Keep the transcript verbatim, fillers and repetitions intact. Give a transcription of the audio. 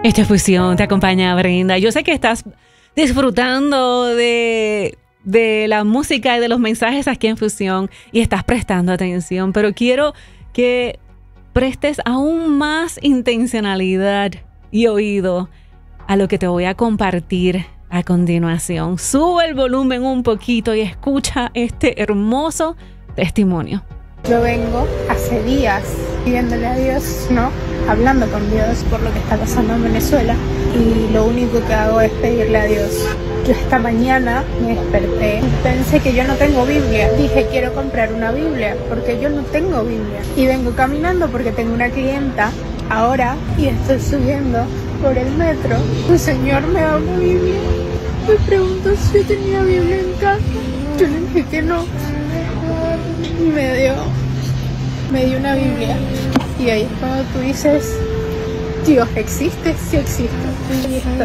Esta fusión te acompaña, Brenda. Yo sé que estás disfrutando de, de la música y de los mensajes aquí en Fusión y estás prestando atención, pero quiero que prestes aún más intencionalidad y oído a lo que te voy a compartir a continuación. Sube el volumen un poquito y escucha este hermoso testimonio. Yo vengo hace días pidiéndole a Dios, ¿no? Hablando con Dios por lo que está pasando en Venezuela, y lo único que hago es pedirle a Dios. Yo esta mañana me desperté y pensé que yo no tengo Biblia. Dije, quiero comprar una Biblia porque yo no tengo Biblia. Y vengo caminando porque tengo una clienta ahora y estoy subiendo por el metro. El Señor me da una Biblia. Me preguntó si yo tenía Biblia en casa. Yo le dije que no. Y me dio, me dio una Biblia. Y ahí es cuando tú dices, Dios existe, sí existe. Y está